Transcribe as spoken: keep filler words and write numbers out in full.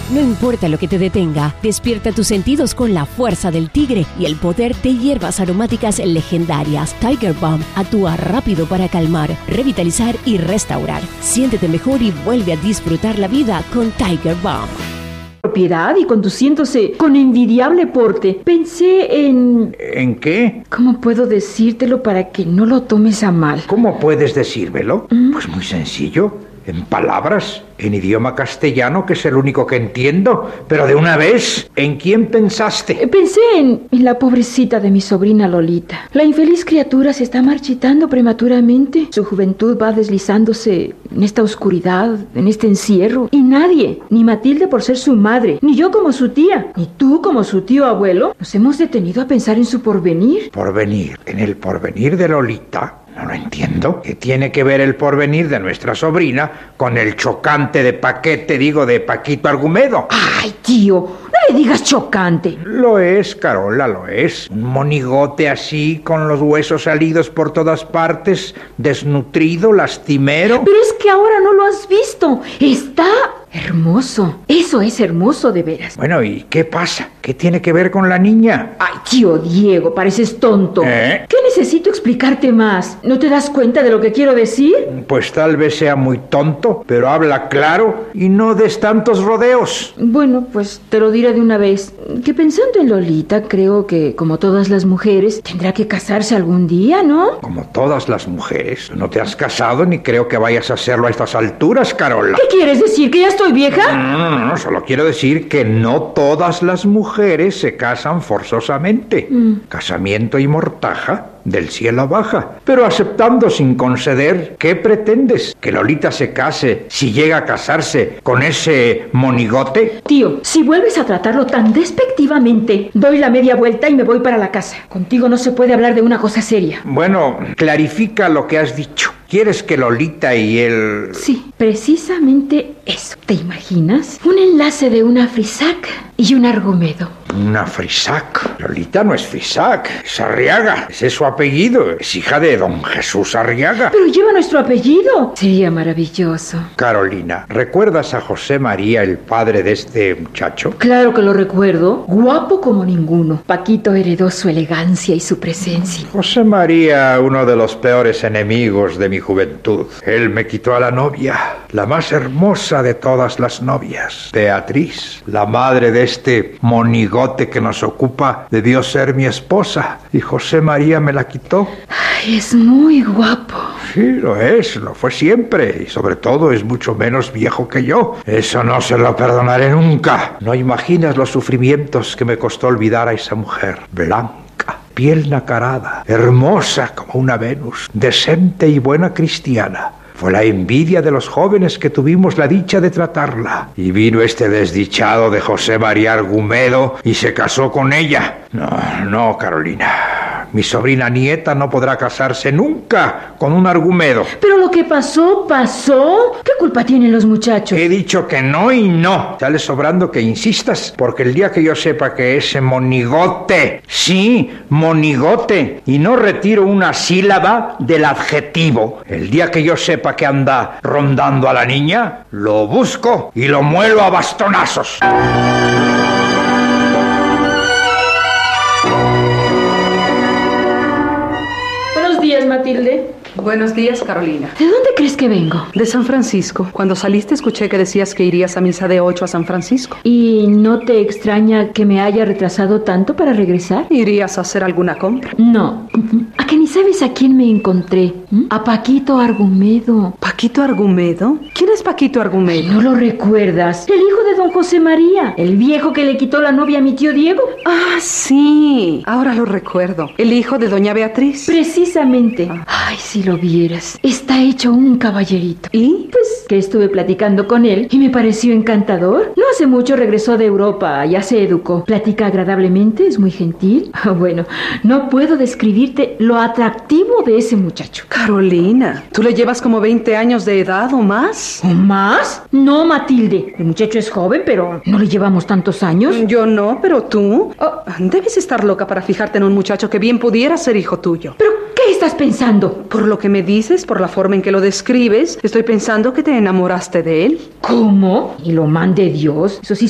No importa lo que te detenga, despierta tus sentidos con la fuerza del tigre y el poder de hierbas aromáticas legendarias. Tiger Balm actúa rápido para calmar, revitalizar y restaurar. Siéntete mejor y vuelve a disfrutar la vida con Tiger Balm. Propiedad y conduciéndose con envidiable porte. Pensé en... ¿En qué? ¿Cómo puedo decírtelo para que no lo tomes a mal? ¿Cómo puedes decírmelo? ¿Mm? Pues muy sencillo. En palabras, en idioma castellano, que es el único que entiendo. Pero de una vez, ¿en quién pensaste? Pensé en, en la pobrecita de mi sobrina Lolita. La infeliz criatura se está marchitando prematuramente. Su juventud va deslizándose en esta oscuridad, en este encierro. Y nadie, ni Matilde por ser su madre, ni yo como su tía, ni tú como su tío abuelo, nos hemos detenido a pensar en su porvenir. ¿Porvenir? ¿En el porvenir de Lolita? No lo entiendo. ¿Qué tiene que ver el porvenir de nuestra sobrina con el chocante de paquete, digo, de Paquito Argumedo? ¡Ay, tío! No le digas chocante. Lo es, Carola, lo es. Un monigote así, con los huesos salidos por todas partes, desnutrido, lastimero. Pero es que ahora no lo has visto. Está hermoso. Eso es hermoso de veras. Bueno, ¿y qué pasa? ¿Qué tiene que ver con la niña? Ay, tío Diego, pareces tonto. ¿Eh? ¿Qué necesito explicarte más? ¿No te das cuenta de lo que quiero decir? Pues tal vez sea muy tonto, pero habla claro y no des tantos rodeos. Bueno, pues te lo diré de una vez. Que pensando en Lolita, creo que, como todas las mujeres, tendrá que casarse algún día, ¿no? Como todas las mujeres. No te has casado ni creo que vayas a hacerlo a estas alturas, Carola. ¿Qué quieres decir? ¿Que ya estoy vieja? No, no, no, no, solo quiero decir que no todas las mujeres se casan forzosamente. Mm. Casamiento y mortaja del cielo baja, pero aceptando sin conceder. ¿Qué pretendes? ¿Que Lolita se case, si llega a casarse, con ese monigote? Tío, si vuelves a tratarlo tan despectivamente, doy la media vuelta y me voy para la casa. Contigo no se puede hablar de una cosa seria. Bueno, clarifica lo que has dicho. ¿Quieres que Lolita y él...? Sí, precisamente eso. ¿Te imaginas? Un enlace de una Frisac y un Argumedo. Una Frisac. Lolita no es Frisac, es Arriaga. Ese es su apellido. Es hija de don Jesús Arriaga. Pero lleva nuestro apellido. Sería maravilloso. Carolina, ¿recuerdas a José María, el padre de este muchacho? Claro que lo recuerdo. Guapo como ninguno. Paquito heredó su elegancia y su presencia. José María, uno de los peores enemigos de mi juventud. Él me quitó a la novia, la más hermosa de todas las novias. Beatriz, la madre de este monigote que nos ocupa, debió ser mi esposa. Y José María me la quitó. Ay, es muy guapo. Sí, lo es, lo fue siempre. Y sobre todo es mucho menos viejo que yo. Eso no se lo perdonaré nunca. No imaginas los sufrimientos que me costó olvidar a esa mujer. Blanca, piel nacarada, hermosa como una Venus, decente y buena cristiana. Fue la envidia de los jóvenes que tuvimos la dicha de tratarla. Y vino este desdichado de José María Argumedo y se casó con ella. No, no, Carolina. Mi sobrina nieta no podrá casarse nunca con un Argumedo. Pero lo que pasó, pasó. ¿Qué culpa tienen los muchachos? He dicho que no y no. Sale sobrando que insistas, porque el día que yo sepa que ese monigote, sí, monigote, y no retiro una sílaba del adjetivo, el día que yo sepa que anda rondando a la niña, lo busco y lo muelo a bastonazos. Buenos días, Matilde. Buenos días, Carolina. ¿De dónde crees que vengo? De San Francisco. Cuando saliste escuché que decías que irías a misa de ocho a San Francisco. ¿Y no te extraña que me haya retrasado tanto para regresar? ¿Irías a hacer alguna compra? No. ¿A que ni sabes a quién me encontré? ¿Mm? A Paquito Argumedo. ¿Paquito Argumedo? ¿Quién es Paquito Argumedo? ¿No lo recuerdas? El hijo de don José María. El viejo que le quitó la novia a mi tío Diego. Ah, sí. Ahora lo recuerdo. El hijo de doña Beatriz. Precisamente. Ah. Ay, si lo vieras. Está hecho un caballerito. ¿Y? Pues que estuve platicando con él y me pareció encantador. No hace mucho regresó de Europa, ya se educó. Platica agradablemente, es muy gentil. Bueno, no puedo describirte lo atractivo de ese muchacho. Carolina, ¿tú le llevas como veinte años de edad o más? ¿O más? No, Matilde. El muchacho es joven, pero no le llevamos tantos años. Yo no, pero tú. Oh, debes estar loca para fijarte en un muchacho que bien pudiera ser hijo tuyo. ¿Pero qué estás pensando? Por lo que me dices, por la forma en que lo describes, estoy pensando que te enamoraste de él. ¿Cómo? ¿Y lo mande Dios? Eso sí